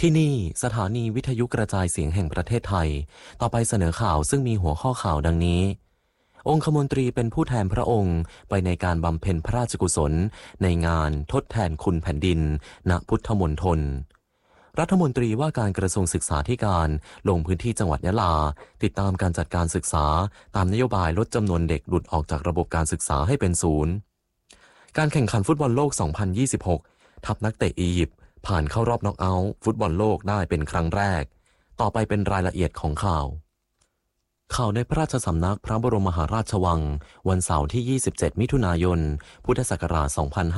ที่นี่สถานีวิทยุกระจายเสียงแห่งประเทศไทยต่อไปเสนอข่าวซึ่งมีหัวข้อข่าวดังนี้องคมนตรีเป็นผู้แทนพระองค์ไปในการบำเพ็ญพระราชกุศลในงานทดแทนคุณแผ่นดินณพุทธมณฑลรัฐมนตรีว่าการกระทรวงศึกษาธิการลงพื้นที่จังหวัดยะลาติดตามการจัดการศึกษาตามนโยบายลดจำนวนเด็กหลุดออกจากระบบการศึกษาให้เป็นศูนย์การแข่งขันฟุตบอลโลก 2026 ทัพนักเตะอียิปต์ผ่านเข้ารอบน็อกเอาท์ฟุตบอลโลกได้เป็นครั้งแรกต่อไปเป็นรายละเอียดของข่าวในพระราชสำนักพระบรมมหาราชวังวันเสาร์ที่ 27 มิถุนายน พุทธศักราช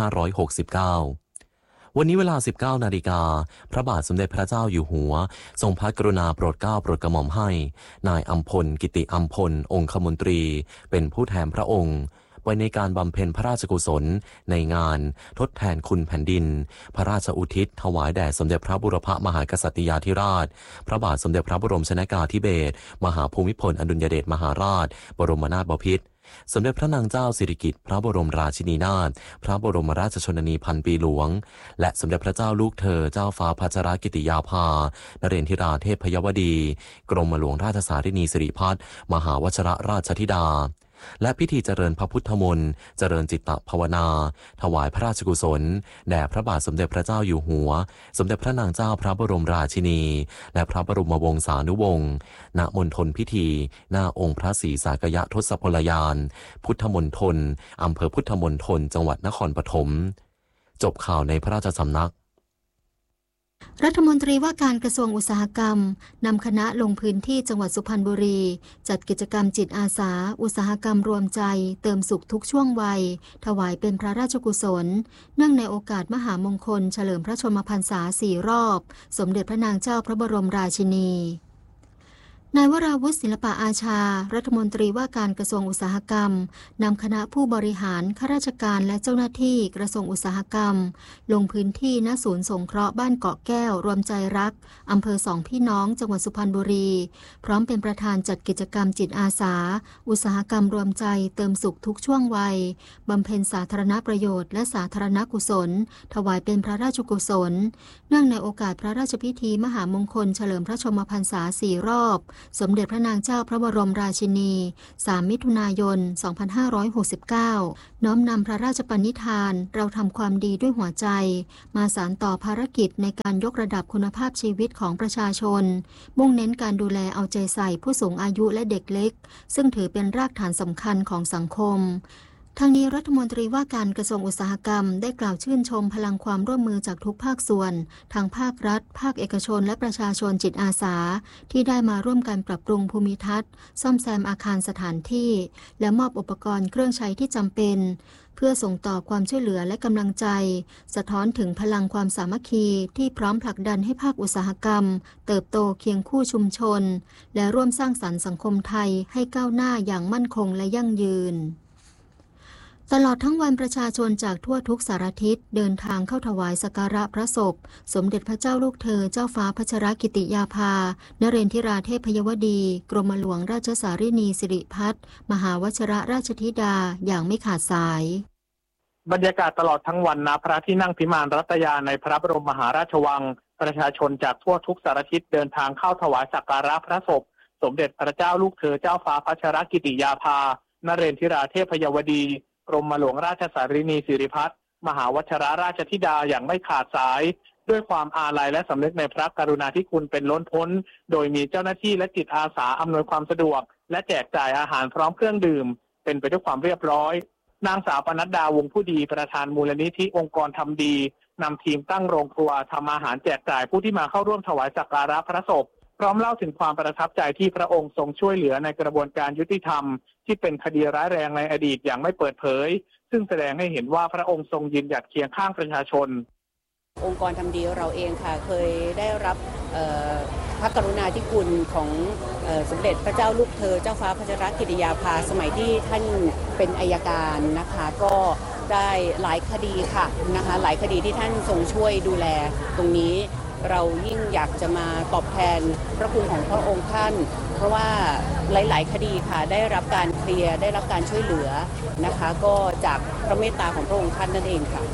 2569 วันนี้เวลา 19 นาฬิกาพระบาทสมเด็จพระเจ้าอยู่หัวทรงพระกรุณาโปรดเกล้าโปรดกระหม่อมให้นายอัมพลกิติอัมพลองคมนตรีเป็นผู้แทนพระองค์ไว้ในการบำเพ็ญพระราชกุศลในงานทดแทนคุณแผ่นดินพระราชอุทิศถวายแด่สมเด็จพระบุรพมหากษัตริยาธิราชพระบาทสมเด็จพระบรมชนกาธิเบศรมหาภูมิพลอดุลยเดชมหาราชบรมนาถบพิตรสมเด็จพระนางเจ้าสิริกิติ์พระบรมราชินีนาถพระบรมราชชนนีพันปีหลวงและสมเด็จพระเจ้าลูกเธอเจ้าฟ้าพัชรกิติยาภานเรนทิราเทพยวดีกรมหลวงราชสารินีสิริพัฒน์มหาวชิรราชธิดาและพิธีเจริญพระพุทธมนต์เจริญจิตตภาวนาถวายพระราชกุศลแด่พระบาทสมเด็จพระเจ้าอยู่หัวสมเด็จพระนางเจ้าพระบรมราชินีและพระบรมวงศานุวงศ์ณมณฑลพิธีหน้าองค์พระศรีสากยะทศพลยานพุทธมณฑลอำเภอพุทธมณฑลจังหวัดนครปฐมจบข่าวในพระราชสำนักรัฐมนตรีว่าการกระทรวงอุตสาหกรรมนำคณะลงพื้นที่จังหวัดสุพรรณบุรีจัดกิจกรรมจิตอาสาอุตสาหกรรมรวมใจเติมสุขทุกช่วงวัยถวายเป็นพระราชกุศลเนื่องในโอกาสมหามงคลเฉลิมพระชนมพรรษา4 รอบสมเด็จพระนางเจ้าพระบรมราชินีนายวราวุฒิศิลปะอาชารัฐมนตรีว่าการกระทรวงอุตสาหกรรมนำคณะผู้บริหารข้าราชการและเจ้าหน้าที่กระทรวงอุตสาหกรรมลงพื้นที่ณศูนย์สงเคราะห์บ้านเกาะแก้วรวมใจรักอำเภอสองพี่น้องจังหวัดสุพรรณบุรีพร้อมเป็นประธานจัดกิจกรรมจิตอาสาอุตสาหกรรมรวมใจเติมสุขทุกช่วงวัยบำเพ็ญสาธารณประโยชน์และสาธารณกุศลถวายเป็นพระราชกุศลเนื่องในโอกาสพระราชพิธีมหามงคลเฉลิมพระชนมพรรษา4 รอบสมเด็จพระนางเจ้าพระบรมราชินี3 มิถุนายน 2569 น้อมนำพระราชปณิธานเราทำความดีด้วยหัวใจมาสานต่อภารกิจในการยกระดับคุณภาพชีวิตของประชาชนมุ่งเน้นการดูแลเอาใจใส่ผู้สูงอายุและเด็กเล็กซึ่งถือเป็นรากฐานสำคัญของสังคมทางนี้รัฐมนตรีว่าการกระทรวงอุตสาหกรรมได้กล่าวชื่นชมพลังความร่วมมือจากทุกภาคส่วนทั้งภาครัฐภาคเอกชนและประชาชนจิตอาสาที่ได้มาร่วมกันปรับปรุงภูมิทัศน์ซ่อมแซมอาคารสถานที่และมอบอุปกรณ์เครื่องใช้ที่จำเป็นเพื่อส่งต่อความช่วยเหลือและกำลังใจสะท้อนถึงพลังความสามัคคีที่พร้อมผลักดันให้ภาคอุตสาหกรรมเติบโตเคียงคู่ชุมชนและร่วมสร้างสรรค์สังคมไทยให้ก้าวหน้าอย่างมั่นคงและยั่งยืนตลอดทั้งวันประชาชนจากทั่วทุกสารทิศเดินทางเข้าถวายสักการะพระศพสมเด็จพระเจ้าลูกเธอเจ้าฟ้าพัชรกิติยาภานเรนทิราเทพยวดีกรมหลวงราชสารินีสิริพัฒน์มหาวชิรราชธิดาอย่างไม่ขาดสายบรรยากาศตลอดทั้งวันณพระที่นั่งพิมานรัตยาในพระบรมมหาราชวังประชาชนจากทั่วทุกสารทิศเดินทางเข้าถวายสักการะพระศพสมเด็จพระเจ้าลูกเธอเจ้าฟ้าพัชรกิติยาภานเรนทิราเทพยวดีกรมหลวงราชสารินีสิริพัฒน์มหาวชิรราชธิดาอย่างไม่ขาดสายด้วยความอาลัยและสำนึกในพระกรุณาธิคุณเป็นล้นพ้นโดยมีเจ้าหน้าที่และจิตอาสาอำนวยความสะดวกและแจกจ่ายอาหารพร้อมเครื่องดื่มเป็นไปด้วยความเรียบร้อยนางสาวปนัดดาวงผู้ดีประธานมูลนิธิองค์กรทำดีนำทีมตั้งโรงครัวทำอาหารแจกจ่ายผู้ที่มาเข้าร่วมถวายสักการะพระศพพร้อมเล่าถึงความประทับใจที่พระองค์ทรงช่วยเหลือในกระบวนการยุติธรรมที่เป็นคดีร้ายแรงในอดีตอย่างไม่เปิดเผยซึ่งแสดงให้เห็นว่าพระองค์ทรงยืนหยัดเคียงข้างประชาชนองค์กรทำดีเราเองค่ะเคยได้รับพระกรุณาธิคุณของสมเด็จพระเจ้าลูกเธอเจ้าฟ้าพัชรกิติยาภาสมัยที่ท่านเป็นอัยการนะคะก็ได้หลายคดีค่ะนะคะหลายคดีที่ท่านทรงช่วยดูแลตรงนี้เรายิ่งอยากจะมาตอบแทนพระคุณของพระองค์ท่านเพราะว่าหลายๆคดีค่ะได้รับการเคลียร์ได้รับการช่วยเหลือนะคะก็จากพระเมตตาของพระองค์ท่านนั่นเองค่ะ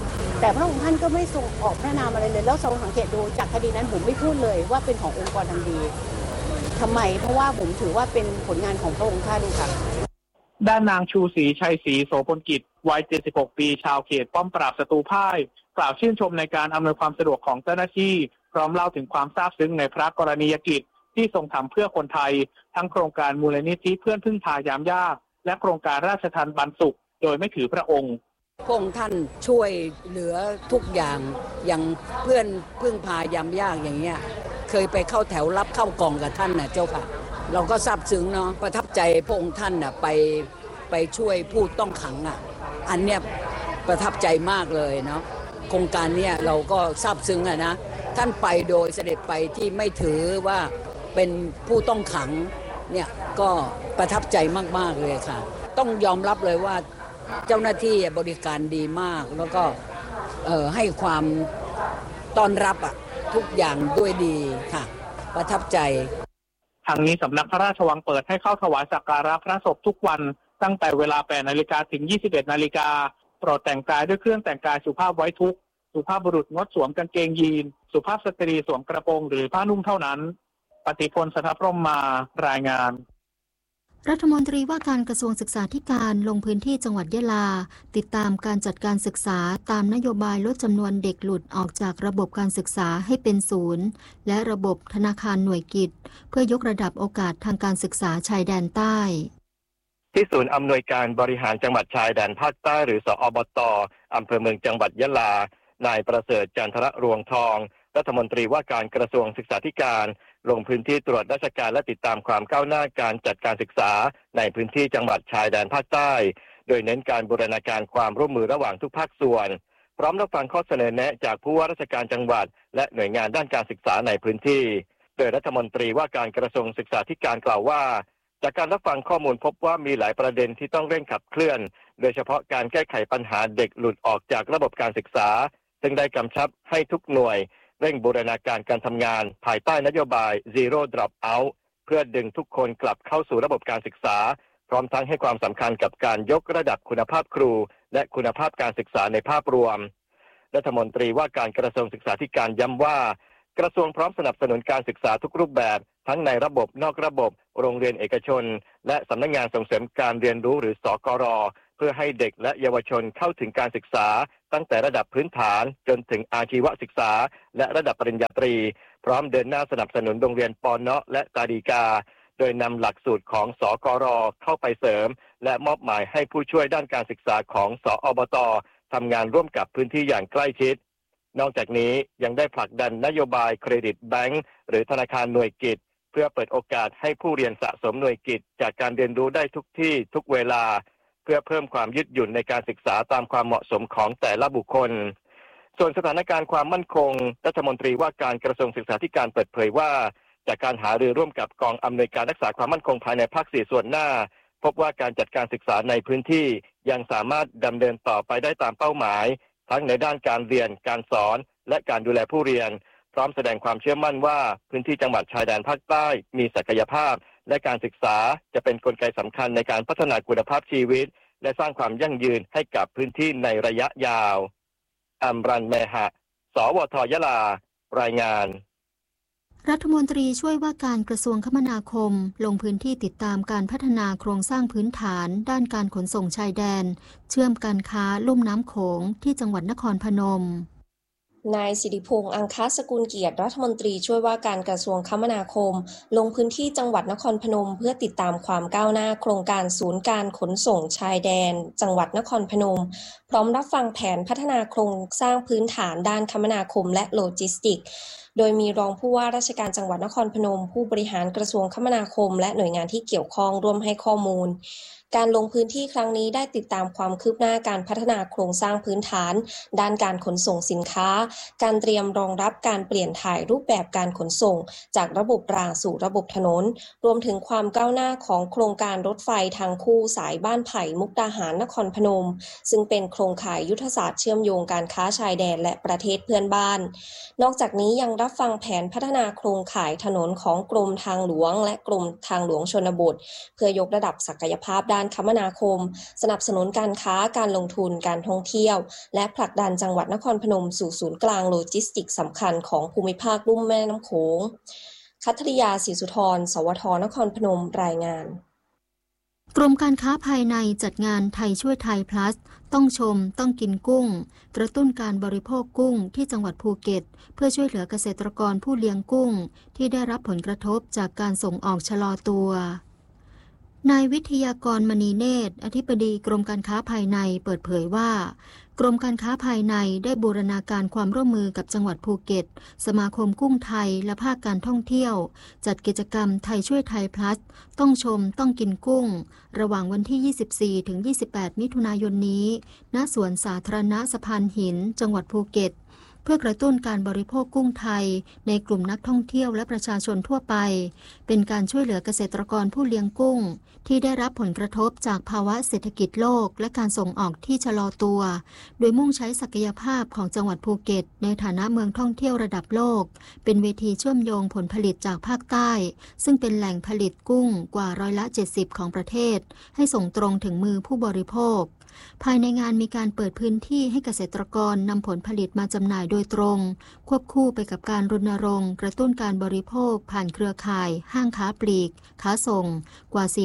แต่พระองค์ท่านก็ไม่ทรงออกพระนามอะไรเลยแล้วทรงสังเกตดูจากคดีนั้นผมไม่พูดเลยว่าเป็นขององค์กรทำดีทำไมเพราะว่าผมถือว่าเป็นผลงานของพระองค์ท่านค่ะด้านนางชูศรีชัยศรีโสพลกิจวัย76 ปีชาวเขตป้อมปราบศัตรูพ่ายกล่าวชื่นชมในการอำนวยความสะดวกของเจ้าหน้าที่พร้อมเล่าถึงความซาบซึ้งในพระกรณียกิจที่ทรงทำเพื่อคนไทยทั้งโครงการมูลนิธิเพื่อนพึ่งพายามยากและโครงการราชทัณฑ์ปันสุขโดยไม่ถือพระองค์พระองค์ท่านช่วยเหลือทุกอย่างอย่างเพื่อนพึ่งพายามยากอย่างเงี้ยเคยไปเข้าแถวรับเข้ากล่องกับท่านนะเจ้าค่ะเราก็ซาบซึ้งเนาะประทับใจพระองค์ท่านนะไปช่วยผู้ต้องขังอ่ะอันเนี้ยประทับใจมากเลยเนาะโครงการเนี้ยเราก็ซาบซึ้งอะนะท่านไปโดยเสด็จไปที่ไม่ถือว่าเป็นผู้ต้องขังเนี่ยก็ประทับใจมากๆเลยค่ะต้องยอมรับเลยว่าเจ้าหน้าที่บริการดีมากแล้วก็ให้ความต้อนรับอะทุกอย่างด้วยดีค่ะประทับใจทางนี้สำนักพระราชวังเปิดให้เข้าถวายสักการะพระศพทุกวันตั้งแต่เวลา 8 นาฬิกาถึง 21 นาฬิกาโปรดแต่งกายด้วยเครื่องแต่งกายสุภาพไว้ทุกข์สุภาพบุรุษงดสวมกางเกงยีนสุภาพสตรีสวมกระโปรงหรือผ้านุ่งเท่านั้นปฏิพล สถพรหมารายงานรัฐมนตรีว่าการกระทรวงศึกษาธิการลงพื้นที่จังหวัดยะลาติดตามการจัดการศึกษาตามนโยบายลดจำนวนเด็กหลุดออกจากระบบการศึกษาให้เป็นศูนย์และระบบธนาคารหน่วยกิจเพื่อยกระดับโอกาสทางการศึกษาชายแดนใต้ที่ศูนย์อำนวยการบริหารจังหวัดชายแดนภาคใต้หรือสอบต.อำเภอเมืองจังหวัดยะลานายประเสริฐจันทรรวงทองรัฐมนตรีว่าการกระทรวงศึกษาธิการลงพื้นที่ตรวจราชการและติดตามความก้าวหน้าการจัดการศึกษาในพื้นที่จังหวัดชายแดนภาคใต้โดยเน้นการบูรณาการความร่วมมือระหว่างทุกภาคส่วนพร้อมรับฟังข้อเสนอแนะจากผู้ว่าราชการจังหวัดและหน่วยงานด้านการศึกษาในพื้นที่โดยรัฐมนตรีว่าการกระทรวงศึกษาธิการกล่าวว่าจากการรับฟังข้อมูลพบว่ามีหลายประเด็นที่ต้องเร่งขับเคลื่อนโดยเฉพาะการแก้ไขปัญหาเด็กหลุดออกจากระบบการศึกษาซึ่งได้กำชับให้ทุกหน่วยเร่งบูรณาการการทำงานภายใต้นโยบาย Zero Dropout เพื่อดึงทุกคนกลับเข้าสู่ระบบการศึกษาพร้อมทั้งให้ความสำคัญกับการยกระดับคุณภาพครูและคุณภาพการศึกษาในภาพรวมรัฐมนตรีว่าการกระทรวงศึกษาธิการย้ำว่ากระทรวงพร้อมสนับสนุนการศึกษาทุกรูปแบบทั้งในระบบนอกระบบโรงเรียนเอกชนและสำนักงานส่งเสริมการเรียนรู้หรือสกร.เพื่อให้เด็กและเยาวชนเข้าถึงการศึกษาตั้งแต่ระดับพื้นฐานจนถึงอาชีวศึกษาและระดับปริญญาตรีพร้อมเดินหน้าสนับสนุนโรงเรียนป.เนาะและตาดีกาโดยนำหลักสูตรของสกร.เข้าไปเสริมและมอบหมายให้ผู้ช่วยด้านการศึกษาของสอบต.ทำงานร่วมกับพื้นที่อย่างใกล้ชิดนอกจากนี้ยังได้ผลักดันนโยบายเครดิตแบงก์หรือธนาคารหน่วยกิจเพื่อเปิดโอกาสให้ผู้เรียนสะสมหน่วยกิจจากการเรียนรู้ได้ทุกที่ทุกเวลาเพื่อเพิ่มความยืดหยุ่นในการศึกษาตามความเหมาะสมของแต่ละบุคคลส่วนสถานการณ์ความมั่นคงรัฐมนตรีว่าการกระทรวงศึกษาธิการเปิดเผยว่าจากการหารือร่วมกับกองอำนวยการรักษาความมั่นคงภายในภาค4ส่วนหน้าพบว่าการจัดการศึกษาในพื้นที่ยังสามารถดำเนินต่อไปได้ตามเป้าหมายทั้งในด้านการเรียนการสอนและการดูแลผู้เรียนพร้อมแสดงความเชื่อมั่นว่าพื้นที่จังหวัดชายแดนภาคใต้มีศักยภาพและการศึกษาจะเป็นกลไกสำคัญในการพัฒนาคุณภาพชีวิตและสร้างความยั่งยืนให้กับพื้นที่ในระยะยาวอัมรันเมหะสวทยะลารายงานรัฐมนตรีช่วยว่าการกระทรวงคมนาคมลงพื้นที่ติดตามการพัฒนาโครงสร้างพื้นฐานด้านการขนส่งชายแดนเชื่อมการค้าลุ่มน้ำโขงที่จังหวัดนครพนมนายสิริพงษ์อังคสกุลเกียรติรัฐมนตรีช่วยว่าการกระทรวงคมนาคมลงพื้นที่จังหวัดนครพนมเพื่อติดตามความก้าวหน้าโครงการศูนย์การขนส่งชายแดนจังหวัดนครพนมพร้อมรับฟังแผนพัฒนาโครงสร้างพื้นฐานด้านคมนาคมและโลจิสติกส์โดยมีรองผู้ว่าราชการจังหวัดนครพนมผู้บริหารกระทรวงคมนาคมและหน่วยงานที่เกี่ยวข้องร่วมให้ข้อมูลการลงพื้นที่ครั้งนี้ได้ติดตามความคืบหน้าการพัฒนาโครงสร้างพื้นฐานด้านการขนส่งสินค้าการเตรียมรองรับการเปลี่ยนถ่ายรูปแบบการขนส่งจากระบบรางสู่ระบบถนนรวมถึงความก้าวหน้าของโครงการรถไฟทางคู่สายบ้านไผ่มุกดาหารนครพนมซึ่งเป็นโครงข่ายยุทธศาสตร์เชื่อมโยงการค้าชายแดนและประเทศเพื่อนบ้านนอกจากนี้ยังรับฟังแผนพัฒนาโครงข่ายถนนของกรมทางหลวงและกรมทางหลวงชนบทเพื่อยกระดับศักยภาพด้านานคมนาคมสนับสนุนการค้าการลงทุนการท่องเที่ยวและผลักดันจังหวัดนครพนมสู่ศูนย์กลางโลจิสติกส์สำคัญของภูมิภาคลุ่มแม่น้ำโขงคัทริยาศรีสุธรสวทนครพนมรายงานกรมการค้าภายในจัดงานไทยช่วยไทย plus ต้องชมต้องกินกุ้งกระตุ้นการบริโภคกุ้งที่จังหวัดภูเก็ตเพื่อช่วยเหลือเกษตรกรผู้เลี้ยงกุ้งที่ได้รับผลกระทบจากการส่งออกชะลอตัวนายวิทยากรมณีเนตรอธิบดีกรมการค้าภายในเปิดเผยว่ากรมการค้าภายในได้บูรณาการความร่วมมือกับจังหวัดภูเก็ตสมาคมกุ้งไทยและภาคการท่องเที่ยวจัดกิจกรรมไทยช่วยไทย plus ต้องชมต้องกินกุ้งระหว่างวันที่ 24 ถึง 28 มิถุนายนนี้ณสวนสาธารณะสะพานหินจังหวัดภูเก็ตเพื่อกระตุ้นการบริโภคกุ้งไทยในกลุ่มนักท่องเที่ยวและประชาชนทั่วไปเป็นการช่วยเหลือเกษตรกรผู้เลี้ยงกุ้งที่ได้รับผลกระทบจากภาวะเศรษฐกิจโลกและการส่งออกที่ชะลอตัวโดยมุ่งใช้ศักยภาพของจังหวัดภูเก็ตในฐานะเมืองท่องเที่ยวระดับโลกเป็นเวทีเชื่อมโยงผลผลิตจากภาคใต้ซึ่งเป็นแหล่งผลิตกุ้งกว่า70%ของประเทศให้ส่งตรงถึงมือผู้บริโภคภายในงานมีการเปิดพื้นที่ให้เกษตรกรนำผลผลิตมาจำหน่ายโดยตรงควบคู่ไปกับการรณรงค์กระตุ้นการบริโภคผ่านเครือข่ายห้างค้าปลีกค้าส่งกว่า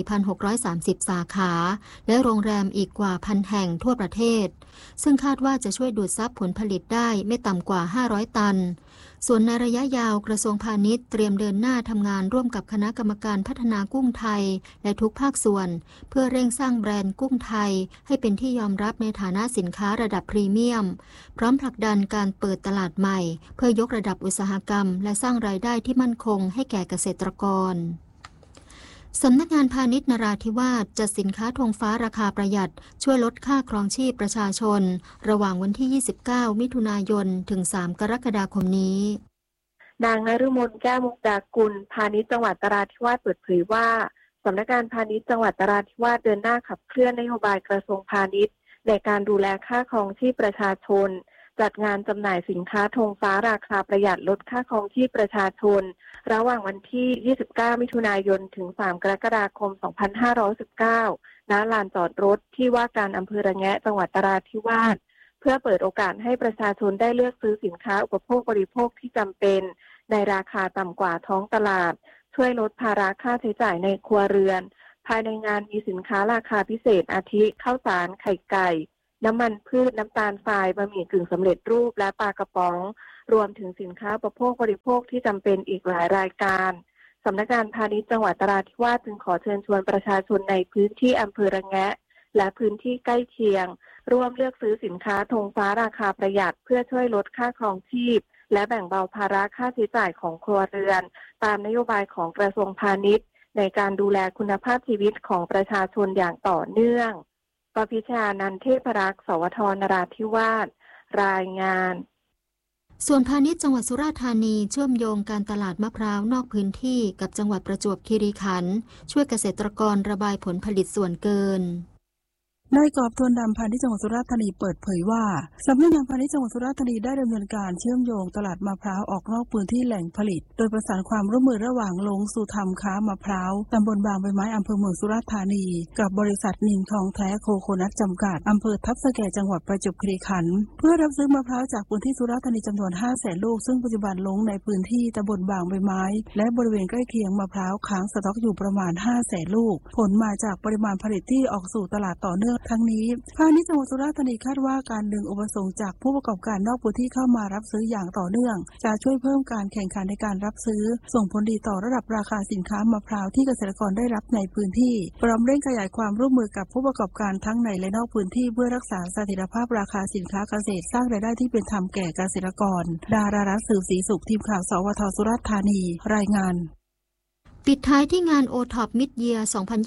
4,630 สาขาและโรงแรมอีกกว่า 1,000 แห่งทั่วประเทศซึ่งคาดว่าจะช่วยดูดซับผลผลิตได้ไม่ต่ำกว่า500ตันส่วนในระยะยาวกระทรวงพาณิชย์เตรียมเดินหน้าทำงานร่วมกับคณะกรรมการพัฒนากุ้งไทยและทุกภาคส่วนเพื่อเร่งสร้างแบรนด์กุ้งไทยให้เป็นที่ยอมรับในฐานะสินค้าระดับพรีเมียมพร้อมผลักดันการเปิดตลาดใหม่เพื่อยกระดับอุตสาหกรรมและสร้างรายได้ที่มั่นคงให้แก่เกษตรกรสำนักงานพาณิชย์นราธิวาสจัดสินค้าธงฟ้าราคาประหยัดช่วยลดค่าครองชีพประชาชนระหว่างวันที่ 29 มิถุนายนถึง 3 กรกฎาคมนี้นางนฤมลแก้วมุกดากุลพาณิชย์จังหวัดนราธิวาสเปิดเผยว่าสำนักงานพาณิชย์จังหวัดนราธิวาสเดินหน้าขับเคลื่อนนโยบายกระทรวงพาณิชย์ในการดูแลค่าครองชีพประชาชนจัดงานจำหน่ายสินค้าธงฟ้าราคาประหยัดลดค่าครองชีพประชาชนระหว่างวันที่ 29 มิถุนายนถึง 3 กรกฎาคม 2519 ณ ลานจอดรถที่ว่าการอำเภอระแงะจังหวัดนราธิวาสเพื่อเปิดโอกาสให้ประชาชนได้เลือกซื้อสินค้าอุปโภคบริโภคที่จำเป็นในราคาต่ำกว่าท้องตลาดช่วยลดภาระค่าใช้จ่ายในครัวเรือนภายในงานมีสินค้าราคาพิเศษอาทิข้าวสารไข่ไก่น้ำมันพืชน้ำตาลทรายบะหมี่กึ่งสำเร็จรูปและปลากระป๋องรวมถึงสินค้าอุปโภคบริโภคที่จำเป็นอีกหลายรายการสำนักงานพาณิชย์จังหวัดนราธิวาสจึงขอเชิญชวนประชาชนในพื้นที่อำเภอระแงะและพื้นที่ใกล้เคียงร่วมเลือกซื้อสินค้าธงฟ้าราคาประหยัดเพื่อช่วยลดค่าครองชีพและแบ่งเบาภาระค่าใช้จ่ายของครัวเรือนตามนโยบายของกระทรวงพาณิชย์ในการดูแลคุณภาพชีวิตของประชาชนอย่างต่อเนื่องปพิชานันท์เทพรักษ์สวทนราธิวาสรายงานส่วนพาณิชย์จังหวัดสุราษฎร์ธานีเชื่อมโยงการตลาดมะพร้าวนอกพื้นที่กับจังหวัดประจวบคีรีขันธ์ช่วยเกษตรกรระบายผลผลิตส่วนเกินนายกอบทวนดำพาณิชย์จังหวัดสุราษฎร์ธานีเปิดเผยว่าสำนักงานพาณิชย์จังหวัดสุราษฎร์ธานีได้ดำเนินการเชื่อมโยงตลาดมะพร้าวออกนอกพื้นที่แหล่งผลิตโดยประสานความร่วมมือระหว่างลงสู่ทำค้ามะพร้าวตำบลบางใบไม้อำเภอเมืองสุราษฎร์ธานีกับบริษัทนินทองแท้โคโคนัทจำกัดอำเภอทับสแกจังหวัดประจวบคีรีขันธ์เพื่อรับซื้อมะพร้าวจากพื้นที่สุราษฎร์ธานีจำนวน 500,000 ลูกซึ่งปัจจุบันลงในพื้นที่ตำบลบางใบไม้และบริเวณใกล้เคียงมะพร้าวค้างสต็อกอยู่ประมาณ 500,000 ลูกผลมาจากปริมาณผลิตที่ออกสู่ตลาดต่อเนื่องทั้งนี้พาณิชย์จังหวัดสุราษฎร์ธานีคาดว่าการดึงอุปสงค์จากผู้ประกอบการนอกพื้นที่เข้ามารับซื้ออย่างต่อเนื่องจะช่วยเพิ่มการแข่งขันในการรับซื้อส่งผลดีต่อระดับราคาสินค้ามะพร้าวที่เกษตรกรได้รับในพื้นที่พร้อมเร่งขยายความร่วมมือกับผู้ประกอบการทั้งในและนอกพื้นที่เพื่อรักษาเสถียรภาพราคาสินค้าเกษตรสร้างรายได้ที่เป็นธรรมแก่เกษตรกรดารารัตน์สืบศรีสุขทีมข่าวสวทสุราษฎร์ธานีรายงานปิดท้ายที่งาน OTOP Mid Year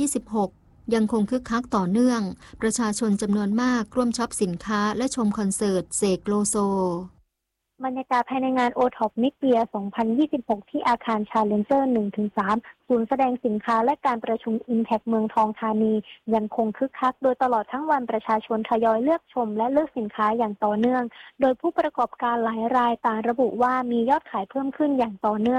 2026ยังคงคึกคักต่อเนื่องประชาชนจำนวนมากร่วมช็อปสินค้าและชมคอนเสิร์ตเสกโลโซบรรยากาศภายในงาน OTOP Mid Year 2026 ที่อาคาร Challenger 1-3 ศูนย์แสดงสินค้าและการประชุม Impact เมืองทองธานียังคงคึกคักโดยตลอดทั้งวันประชาชนทยอยเลือกชมและเลือกสินค้าอย่างต่อเนื่องโดยผู้ประกอบการหลายรายต่างระบุว่ามียอดขายเพิ่มขึ้นอย่างต่อเนื่อง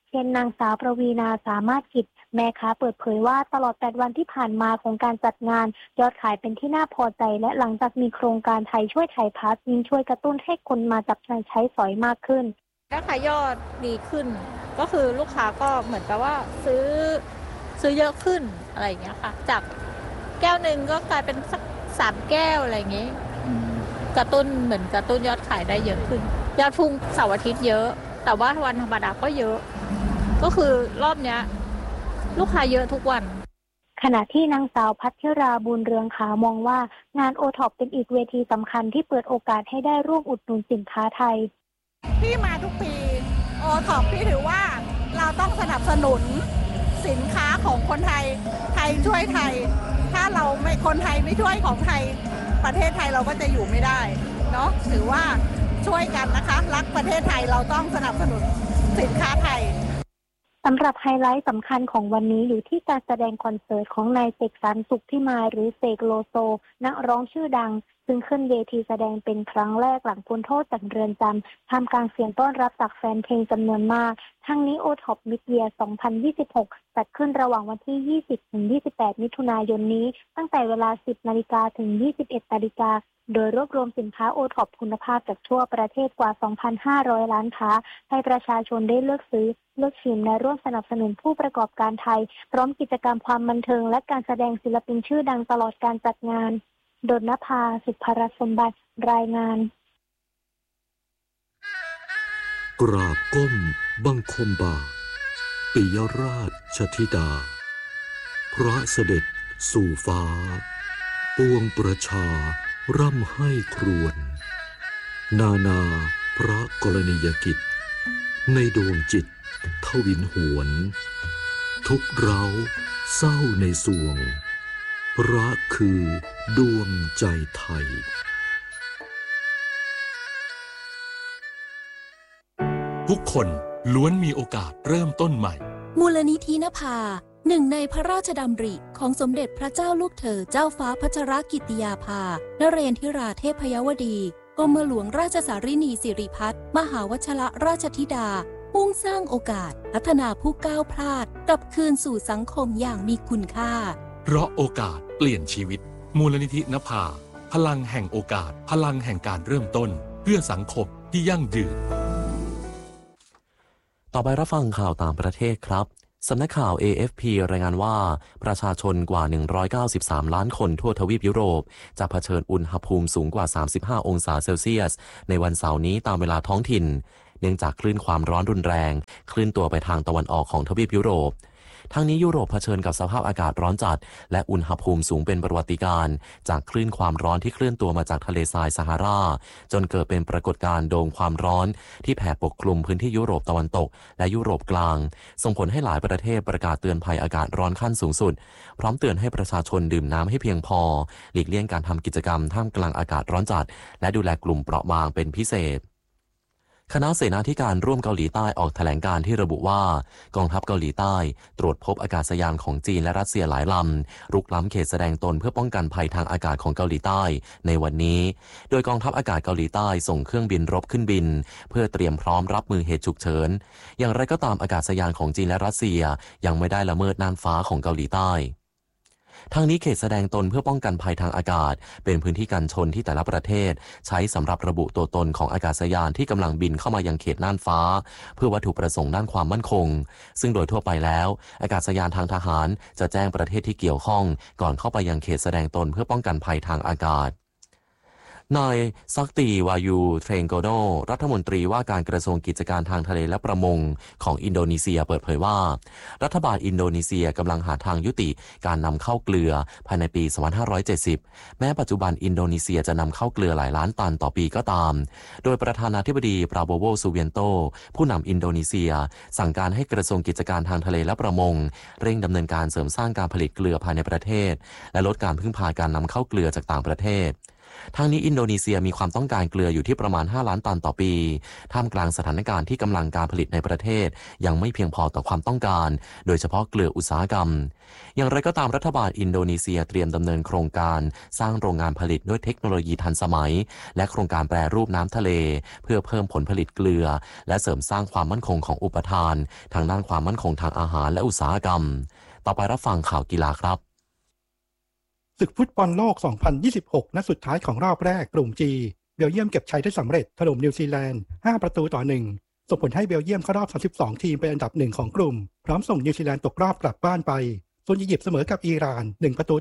เช่นนางสาวประวีณาสามารถกิจแม่ค้าเปิดเผยว่าตลอด8วันที่ผ่านมาของการจัดงานยอดขายเป็นที่น่าพอใจและหลังจากมีโครงการไทยช่วยไทยพาสยิ่งช่วยกระตุ้นให้คนมาจับจ่ายใช้สอยมากขึ้นราคายอดดีขึ้นก็คือลูกค้าก็เหมือนกับว่าซื้อเยอะขึ้นอะไรอย่างเงี้ยค่ะจากแก้วหนึ่งก็กลายเป็นสัก3แก้วอะไรอย่างเงี้ยกระตุ้นยอดขายได้เยอะขึ้นยอดพุ่งเสาร์อาทิตย์เยอะแต่ว่าวันธรรมดาก็เยอะก็คือรอบเนี้ยลูกค้าเยอะทุกวันขณะที่นางสาวพัชราบุญเรืองขามองว่างานโอท็อปเป็นอีกเวทีสำคัญที่เปิดโอกาสให้ได้ร่วมอุดหนุนสินค้าไทยพี่มาทุกปีโอท็อปพี่ถือว่าเราต้องสนับสนุนสินค้าของคนไทยไทยช่วยไทยถ้าเราไม่คนไทยไม่ช่วยของไทยประเทศไทยเราก็จะอยู่ไม่ได้เนาะถือว่าช่วยกันนะคะรักประเทศไทยเราต้องสนับสนุนสินค้าไทยสำหรับไฮไลท์สำคัญของวันนี้อยู่ที่การแสดงคอนเสิร์ตของนายเสกสรร สุขพิมายหรือเสกโลโซนักร้องชื่อดังซึ่งขึ้นเวทีแสดงเป็นครั้งแรกหลังพ้นโทษจากเรือนจำท่ามกลางเสียงต้อนรับจากแฟนเพลงจำนวนมากทั้งนี้โอท็อปมิดเยียร์ 2026 จัดขึ้นระหว่างวันที่ 20-28 มิถุนายนนี้ตั้งแต่เวลา 10 นาฬิกาถึง 21 นาฬิกาโดยรวบรวมสินค้าโอท็อปคุณภาพจากทั่วประเทศกว่า 2,500 ล้านค้าให้ประชาชนได้เลือกซื้อเลือกชิมและร่วมสนับสนุนผู้ประกอบการไทยพร้อมกิจกรรมความบันเทิงและการแสดงศิลปินชื่อดังตลอดการจัดงานดลนภา สุภรสมบัติรายงานกราบก้มบังคมบาทปิยราชธิดาพระเสด็จสู่ฟ้าปวงประชาร่ำให้ครวญนาพระกรณียกิจในดวงจิตทวินหวนทุกเร้าเศร้าในสวงรักคือดวงใจไทยทุกคนล้วนมีโอกาสเริ่มต้นใหม่มูลนิธินภาหนึ่งในพระราชดำริของสมเด็จพระเจ้าลูกเธอเจ้าฟ้าพัชรกิติยาภานเรนทิราเทพยวดีกรมหลวงราชสารินีสิริพัฒน์มหาวชรราชธิดามุ่งสร้างโอกาสพัฒนาผู้ก้าวพลาดกลับคืนสู่สังคมอย่างมีคุณค่าเพราะโอกาสเปลี่ยนชีวิตมูลนิธินภาพลังแห่งโอกาสพลังแห่งการเริ่มต้นเพื่อสังคมที่ยั่งยืนต่อไปรับฟังข่าวต่างประเทศครับสำนักข่าว AFP รายงานว่าประชาชนกว่า193ล้านคนทั่วทวีปยุโรปจะเผชิญอุณหภูมิสูงกว่า35องศาเซลเซียสในวันเสาร์นี้ตามเวลาท้องถิ่นเนื่องจากคลื่นความร้อนรุนแรงเคลื่อนตัวไปทางตะวันออกของทวีปยุโรปทั้งนี้ยุโรปเผชิญกับสภาพอากาศร้อนจัดและอุณหภูมิสูงเป็นประวัติการณ์จากคลื่นความร้อนที่เคลื่อนตัวมาจากทะเลทรายซาฮาราจนเกิดเป็นปรากฏการณ์โดมความร้อนที่แผ่ปกคลุมพื้นที่ยุโรปตะวันตกและยุโรปกลางส่งผลให้หลายประเทศประกาศเตือนภัยอากาศร้อนขั้นสูงสุดพร้อมเตือนให้ประชาชนดื่มน้ำให้เพียงพอหลีกเลี่ยงการทำกิจกรรมท่ามกลางอากาศร้อนจัดและดูแลกลุ่มเปราะบางเป็นพิเศษคณะเสนาธิการร่วมเกาหลีใต้ออกแถลงการณ์ที่ระบุว่ากองทัพเกาหลีใต้ตรวจพบอากาศยานของจีนและรัสเซียหลายลำรุกล้ำเขตแสดงตนเพื่อป้องกันภัยทางอากาศของเกาหลีใต้ในวันนี้โดยกองทัพอากาศเกาหลีใต้ส่งเครื่องบินรบขึ้นบินเพื่อเตรียมพร้อมรับมือเหตุฉุกเฉินอย่างไรก็ตามอากาศยานของจีนและรัสเซียยังไม่ได้ละเมิดน่านฟ้าของเกาหลีใต้ทางนี้เขตแสดงตนเพื่อป้องกันภัยทางอากาศเป็นพื้นที่กันชนที่แต่ละประเทศใช้สำหรับระบุตัวตนของอากาศยานที่กำลังบินเข้ามายังเขตน่านฟ้าเพื่อวัตถุประสงค์ด้านความมั่นคงซึ่งโดยทั่วไปแล้วอากาศยานทางทหารจะแจ้งประเทศที่เกี่ยวข้องก่อนเข้าไปยังเขตแสดงตนเพื่อป้องกันภัยทางอากาศนายซักตีวายูเทรนโกโนรัฐมนตรีว่าการกระทรวงกิจการทางทะเลและประมงของอินโดนีเซียเปิดเผยว่ารัฐบาลอินโดนีเซียกำลังหาทางยุติการนำเข้าเกลือภายในปี 2570 แม้ปัจจุบันอินโดนีเซียจะนำเข้าเกลือหลายล้านตันต่อปีก็ตามโดยประธานาธิบดีปราโบโว ซูเวียนโตผู้นำอินโดนีเซียสั่งการให้กระทรวงกิจการทางทะเลและประมงเร่งดำเนินการเสริมสร้างการผลิตเกลือภายในประเทศและลดการพึ่งพาการนำเข้าเกลือจากต่างประเทศทั้งนี้อินโดนีเซียมีความต้องการเกลืออยู่ที่ประมาณ5ล้านตันต่อปีท่ามกลางสถานการณ์ที่กำลังการผลิตในประเทศยังไม่เพียงพอต่อความต้องการโดยเฉพาะเกลืออุตสาหกรรมอย่างไรก็ตามรัฐบาลอินโดนีเซียเตรียมดำเนินโครงการสร้างโรงงานผลิตด้วยเทคโนโลยีทันสมัยและโครงการแปรรูปน้ำทะเลเพื่อเพิ่มผลผลิตเกลือและเสริมสร้างความมั่นคงของอุปทานทางด้านความมั่นคงทางอาหารและอุตสาหกรรมต่อไปรับฟังข่าวกีฬาครับศึกฟุตบอลโลก 2026 นัดสุดท้ายของรอบแรกกลุ่ม G เบลเยียมเก็บชัยได้สำเร็จถล่มนิวซีแลนด์5-1ส่งผลให้เบลเยียมเข้ารอบ32ทีมเป็นอันดับ1ของกลุ่มพร้อมส่งนิวซีแลนด์ตกรอบกลับบ้านไปส่วนอียิปต์เสมอกับอิหร่าน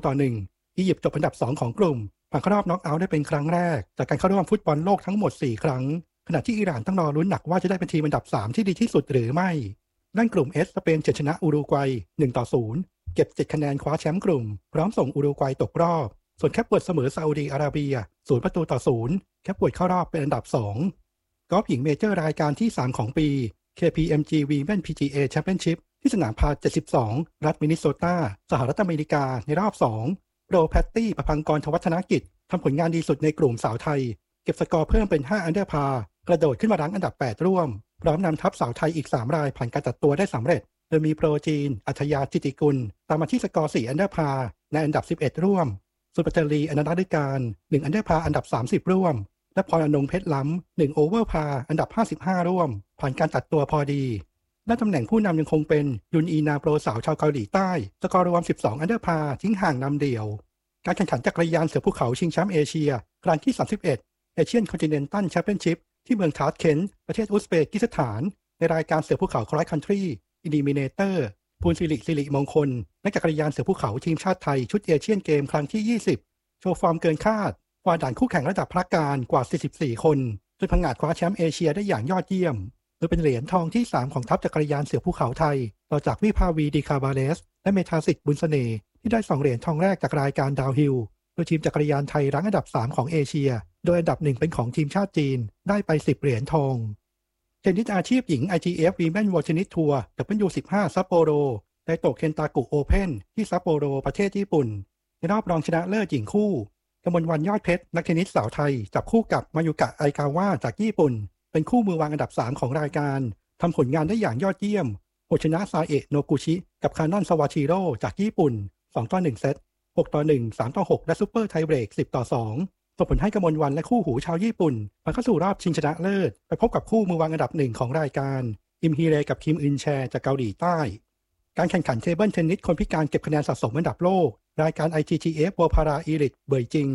1-1อียิปต์จบอันดับ2ของกลุ่มผ่านเข้ารอบน็อกเอาท์ได้เป็นครั้งแรกจากการเข้าร่วมฟุตบอลโลกทั้งหมด4ครั้งขณะที่อิหร่านต้องรอลุ้นหนักว่าจะได้เป็นทีมอันดับ3ที่ดีที่สุดหรือไม่ด้านกลุ่ม S สเปนชนะอุรุกวัย1-0เก็บ7คะแนนคว้าแชมป์กลุ่มพร้อมส่งอุรุกวัยตกรอบส่วนแคปเวิร์ดเสมอซาอุดีอาระเบีย0-0แคปเวิร์ดเข้ารอบเป็นอันดับ2กอล์ฟหญิงเมเจอร์รายการที่3ของปี KPMG Women PGA Championship ที่สนามพา72รัฐมินนิโซตาสหรัฐอเมริกาในรอบ2โปรแพตตี้ประภังกร วัฒนกิจทำผลงานดีสุดในกลุ่มสาวไทยเก็บสกอร์เพิ่มเป็น5อันเดอร์พากระโดดขึ้นมารั้งอันดับ8ร่วมพร้อมนำทัพสาวไทยอีก3รายผ่านการตัดตัวได้สำเร็จโดยมีโปรจีนอัธยาจิติกุลตามมาที่สกอร์4อันเดอร์พาในอันดับ11ร่วมสุปัจจรีอนันตฤการ1อันเดอร์พาอันดับ30ร่วมและพรอนงเพชรล้ำ1โอเวอร์พาอันดับ55ร่วมผ่านการตัดตัวพอดีและตำแหน่งผู้นำยังคงเป็นยุนอีนาโปรสาวชาวเกาหลีใต้สกอร์รวม12อันเดอร์พาทิ้งห่างนำเดี่ยวการแข่งขันจักรยานเสือภูเขาชิงแชมป์เอเชียครั้งที่31เอเชียนคอนติเนนตัลแชมเปี้ยนชิพที่เมืองทาชเคนต์ประเทศอุซเบกิสถานในรายการเสือภูเขาครอสคันทรีอิลิมิเนเตอร์ภูลสิริมงคลนักจักรยานเสือภูเขาทีมชาติไทยชุดเอเชียนเกมครั้งที่20โชว์ฟอร์มเกินคาดกว่าด่านคู่แข่งระดับพระการกว่า44คนจนพังงาดคว้าแชมป์เอเชียได้อย่างยอดเยี่ยมโดยเป็นเหรียญทองที่3ของทัพจักรยานเสือภูเขาไทยต่อจากวิภาวีดีคาบาเลสและเมธาสิทธิ์บุญเสน่ห์ที่ได้2เหรียญทองแรกจากรายการดาวฮิลโดยทีมจักรยานไทยรั้งอันดับ3ของเอเชียโดยอันดับ1เป็นของทีมชาติจีนได้ไป10เหรียญทองเทนนิสอาชีพหญิง ITF Women World Tennis Tour W15 ซัปโปโรได้โตเคนตากุโอเพ่นที่ซัปโปโรประเทศญี่ปุ่นในรอบรองชนะเลิศหญิงคู่กมลวรรณยอดเพชรนักเทนนิสสาวไทยจับคู่กับมายุกะไอกาวะจากญี่ปุ่นเป็นคู่มือวางอันดับ3ของรายการทำผลงานได้อย่างยอดเยี่ยมโอชนะซาเอะโนกุชิกับคานอนซาวาชิโร่จากญี่ปุ่น2-1เซต6-1 3-6และซุปเปอร์ไทเบรก10-2ส่งผลให้กมลวรรณและคู่หูชาวญี่ปุ่นผ่านเข้าสู่รอบชิงชนะเลิศไปพบกับคู่มือวางอันดับ1ของรายการอิมฮีเรกับคิมอึนแชจากเกาหลีใต้การแข่งขันเทเบิลเทนนิสคนพิการเก็บคะแนนสะสมอันดับโลกรายการ ITTF World Para Elite เบยจิง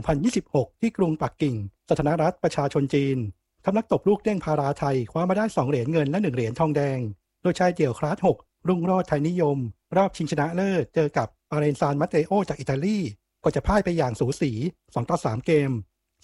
2026ที่กรุงปักกิ่งสาธารณรัฐประชาชนจีนทัพนักตบลูกเด้งพาราไทยคว้ามาได้2เหรียญเงินและ1เหรียญทองแดงโดยชายเดี่ยวคลาส6รุ่งโรจน์ไทยนิยมรอบชิงชนะเลิศเจอกับอาเรนซานมัตเตโอจากอิตาลีก็จะพ่ายไปอย่างสูสี2-3เกม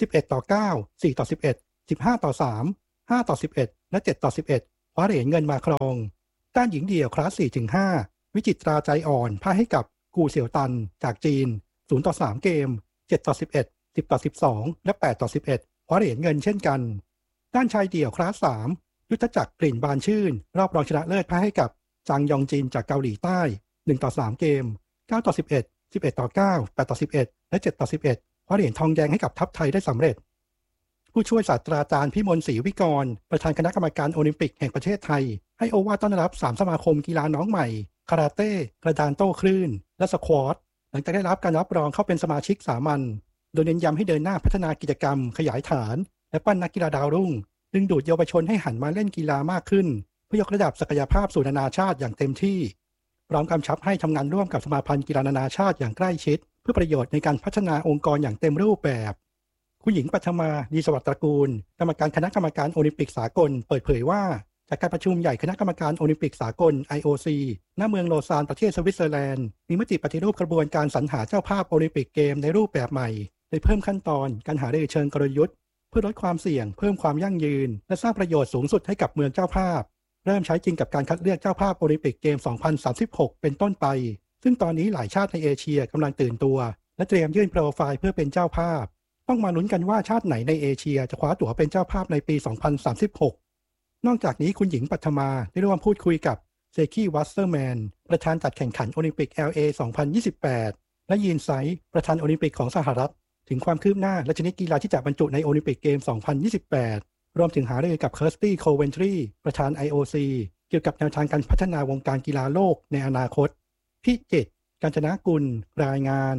11-9 4-11 15-3 5-11และ7-11คว้าเหรียญเงินมาครองด้านหญิงเดี่ยวคลาส 4-5 วิจิตราใจอ่อนพ่ายให้กับกูเสี่ยวตันจากจีน0-3เกม7-11 10-12และ8-11คว้าเหรียญเงินเช่นกันด้านชายเดี่ยวคลาส 3ยุทธจักรกลิ่นบานชื่นรอบรองชนะเลิศพ่ายให้กับจางยองจินจากเกาหลีใต้1-3เกม9-11 11-9 8-11และ7-11คว้าเหรียญทองแดงให้กับทัพไทยได้สำเร็จผู้ช่วยศาสตราจารย์พิมลศรีวิกรประธานคณะกรรมการโอลิมปิกแห่งประเทศไทยให้โอวาทต้อนรับ3สมาคมกีฬาน้องใหม่คาราเต้กระดานโต้คลื่นและสควอตหลังจากได้รับการรับรองเข้าเป็นสมาชิกสามัญโดยเน้นย้ำให้เดินหน้าพัฒนากิจกรรมขยายฐานและปั้นนักกีฬาดาวรุ่งดึงดูดเยาวชนให้หันมาเล่นกีฬามากขึ้นเพื่อยกระดับศักยภาพสู่นานาชาติอย่างเต็มที่พร้อมกำชับให้ทำงานร่วมกับสมาพันธ์กีฬานานาชาติอย่างใกล้ชิดเพื่อประโยชน์ในการพัฒนาองค์กรอย่างเต็มรูปแบบคุณหญิงปัทมาดีสวัสดิ์ตระกูลกรรมการคณะกรรมการโอลิมปิกสากลเปิดเผยว่าจากการประชุมใหญ่คณะกรรมการโอลิมปิกสากล IOC ณเมืองโลซานประเทศสวิตเซอร์แลนด์มีมติปฏิรูปกระบวนการสรรหาเจ้าภาพโอลิมปิกเกมในรูปแบบใหม่โดยเพิ่มขั้นตอนการหารือเชิงกลยุทธ์เพื่อลดความเสี่ยงเพิ่มความยั่งยืนและสร้างประโยชน์สูงสุดให้กับเมืองเจ้าภาพเริ่มใช้จริงกับการคัดเลือกเจ้าภาพโอลิมปิกเกม 2036 เป็นต้นไปซึ่งตอนนี้หลายชาติในเอเชียกำลังตื่นตัวและเตรียมยื่นโปรไฟล์เพื่อเป็นเจ้าภาพต้องมาลุ้นกันว่าชาติไหนในเอเชียจะคว้าตั๋วเป็นเจ้าภาพในปี 2036 นอกจากนี้คุณหญิงปัทมาได้ร่วมพูดคุยกับเซคีวัสเซอร์แมนประธานจัดแข่งขันโอลิมปิก LA 2028 และยีนไซประธานโอลิมปิกของสหรัฐถึงความคืบหน้าและชนิดกีฬาที่จะบรรจุในโอลิมปิกเกม 2028 รวมถึงหารือกับเคิร์สตี้ โคเวนทรี ประธาน IOC เกี่ยวกับแนวทางการพัฒนาวงการกีฬาโลกในอนาคตพิจิตร กาญจนกุล รายงาน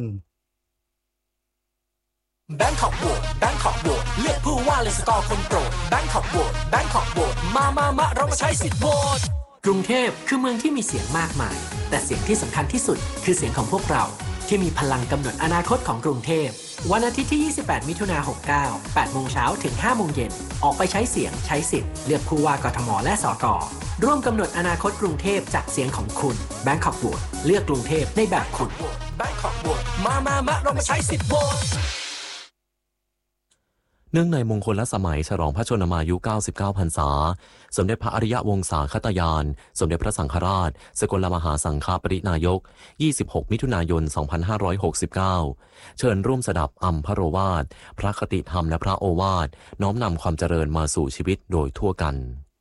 แบงคอกโหวตแบงคอกโหวตเลือกผู้ว่าเลยสกอร์คนโปรดแบงคอกโหวตแบงคอกโหวตมาเรามาใช้สิทธิ์โหวตกรุงเทพคือเมืองที่มีเสียงมากมายแต่เสียงที่สำคัญที่สุดคือเสียงของพวกเราที่มีพลังกำหนดอนาคตของกรุงเทพวันอาทิตย์ที่ 28 มิถุนายน 69 8 โมงเช้าถึง 5 โมงเย็นออกไปใช้เสียงใช้สิทธิ์เลือกผู้ว่ากทมและสกร่วมกำหนดอนาคตกรุงเทพจากเสียงของคุณแบงคอกโหวตเลือกกรุงเทพในแบบคุณแบงคอกโหวตมาเรามาใช้สิทธิ์โหวตเนื่องในมงคลละสมัยฉลองพระชนมายุ 99 พรรษาสมเด็จพระอริยวงศาคตยานสมเด็จพระสังฆราชสกลมหาสังฆปรินายก 26 มิถุนายน 2569 เชิญร่วมสดับอัมพโรวาทพระคติธรรมและพระโอวาทน้อมนำความเจริญมาสู่ชีวิตโดยทั่วกัน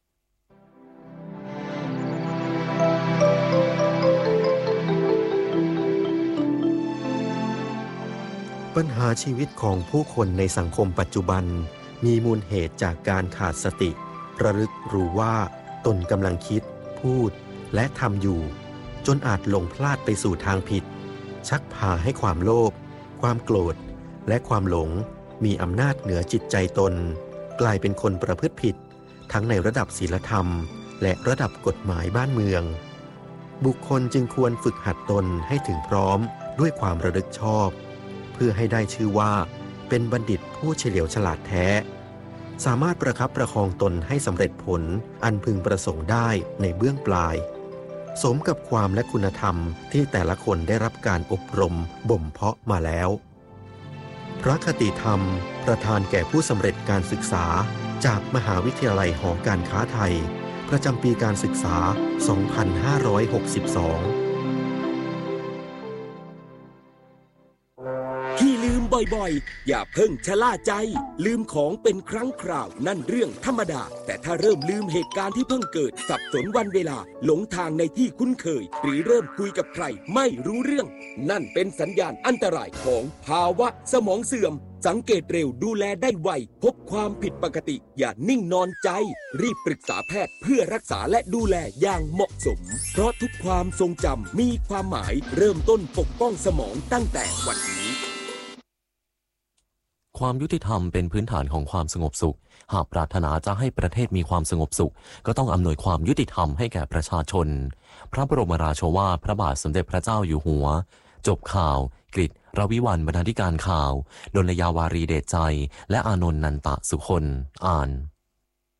ปัญหาชีวิตของผู้คนในสังคมปัจจุบันมีมูลเหตุจากการขาดสติระลึกรู้ว่าตนกำลังคิดพูดและทำอยู่จนอาจหลงพลาดไปสู่ทางผิดชักพาให้ความโลภความโกรธและความหลงมีอำนาจเหนือจิตใจตนกลายเป็นคนประพฤติผิดทั้งในระดับศีลธรรมและระดับกฎหมายบ้านเมืองบุคคลจึงควรฝึกหัดตนให้ถึงพร้อมด้วยความระลึกชอบเพื่อให้ได้ชื่อว่าเป็นบัณฑิตผู้เฉลียวฉลาดแท้สามารถประคับประคองตนให้สำเร็จผลอันพึงประสงค์ได้ในเบื้องปลายสมกับความและคุณธรรมที่แต่ละคนได้รับการอบรมบ่มเพาะมาแล้วพระคติธรรมประทานแก่ผู้สำเร็จการศึกษาจากมหาวิทยาลัยหอการค้าไทยประจำปีการศึกษา 2562 ที่ลืมบ่อยๆอย่าเพิ่งชะล่าใจลืมของเป็นครั้งคราวนั่นเรื่องธรรมดาแต่ถ้าเริ่มลืมเหตุการณ์ที่เพิ่งเกิดสับสนวันเวลาหลงทางในที่คุ้นเคยหรือเริ่มคุยกับใครไม่รู้เรื่องนั่นเป็นสัญญาณอันตรายของภาวะสมองเสื่อมสังเกตเร็วดูแลได้ไวพบความผิดปกติอย่านิ่งนอนใจรีบปรึกษาแพทย์เพื่อรักษาและดูแลอย่างเหมาะสมเพราะทุกความทรงจำมีความหมายเริ่มต้นปกป้องสมองตั้งแต่วันนี้ความยุติธรรมเป็นพื้นฐานของความสงบสุขหากปรารถนาจะให้ประเทศมีความสงบสุขก็ต้องอำนวยความยุติธรรมให้แก่ประชาชนพระบรมราโชวาทพระบาทสมเด็จพระเจ้าอยู่หัวจบข่าวกฤษ รวิวรรณบรรณาธิการข่าวดลยาวารีเดชใจและอานนท์นันตะสุคนอ่าน